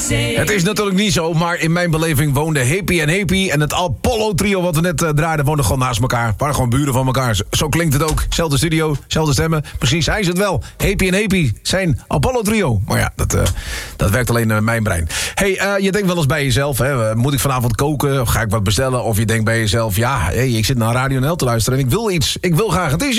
Het is natuurlijk niet zo, maar in mijn beleving woonden Happy en Happy en het Apollo trio wat we net draaiden, woonden gewoon naast elkaar. Waren gewoon buren van elkaar. Zo klinkt het ook. Zelfde studio, zelfde stemmen. Precies, hij is het wel. Happy en Happy zijn Apollo trio. Maar ja, dat werkt alleen in mijn brein. Hey, je denkt wel eens bij jezelf, hè, moet ik vanavond koken? Of ga ik wat bestellen? Of je denkt bij jezelf, ja, hey, ik zit naar Radio NL te luisteren en ik wil iets. Ik wil graag een t-shirt.